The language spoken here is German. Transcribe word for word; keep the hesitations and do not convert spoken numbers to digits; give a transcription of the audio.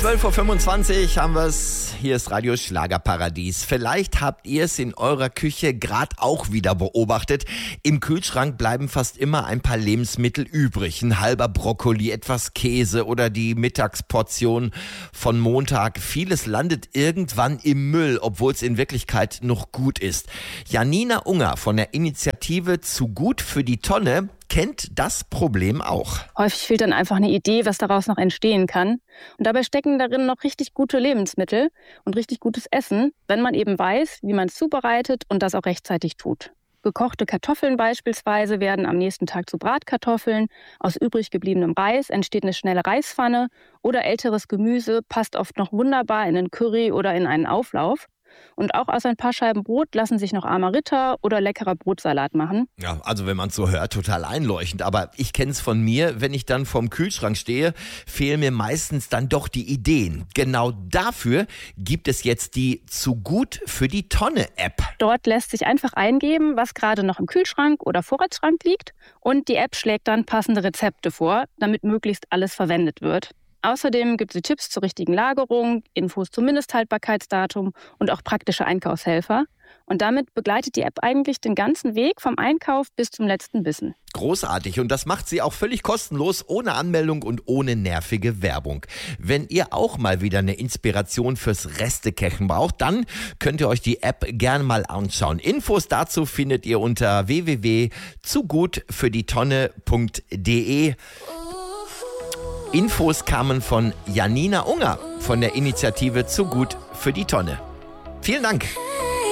zwölf Uhr fünfundzwanzig haben wir es. Hier ist Radio Schlagerparadies. Vielleicht habt ihr es in eurer Küche gerade auch wieder beobachtet. Im Kühlschrank bleiben fast immer ein paar Lebensmittel übrig. Ein halber Brokkoli, etwas Käse oder die Mittagsportion von Montag. Vieles landet irgendwann im Müll, obwohl es in Wirklichkeit noch gut ist. Janina Unger von der Initiative Zu gut für die Tonne kennt das Problem auch. Häufig fehlt dann einfach eine Idee, was daraus noch entstehen kann. Und dabei stecken darin noch richtig gute Lebensmittel und richtig gutes Essen, wenn man eben weiß, wie man es zubereitet und das auch rechtzeitig tut. Gekochte Kartoffeln beispielsweise werden am nächsten Tag zu Bratkartoffeln. Aus übrig gebliebenem Reis entsteht eine schnelle Reispfanne. Oder älteres Gemüse passt oft noch wunderbar in einen Curry oder in einen Auflauf. Und auch aus ein paar Scheiben Brot lassen sich noch armer Ritter oder leckerer Brotsalat machen. Ja, also wenn man es so hört, total einleuchtend. Aber ich kenne es von mir, wenn ich dann vorm Kühlschrank stehe, fehlen mir meistens dann doch die Ideen. Genau dafür gibt es jetzt die Zu gut für die Tonne App. Dort lässt sich einfach eingeben, was gerade noch im Kühlschrank oder Vorratsschrank liegt. Und die App schlägt dann passende Rezepte vor, damit möglichst alles verwendet wird. Außerdem gibt sie Tipps zur richtigen Lagerung, Infos zum Mindesthaltbarkeitsdatum und auch praktische Einkaufshelfer. Und damit begleitet die App eigentlich den ganzen Weg vom Einkauf bis zum letzten Bissen. Großartig, und das macht sie auch völlig kostenlos, ohne Anmeldung und ohne nervige Werbung. Wenn ihr auch mal wieder eine Inspiration fürs Restekochen braucht, dann könnt ihr euch die App gerne mal anschauen. Infos dazu findet ihr unter w w w punkt zu gut für die tonne punkt d e. Infos kamen von Janina Unger von der Initiative Zu gut für die Tonne. Vielen Dank.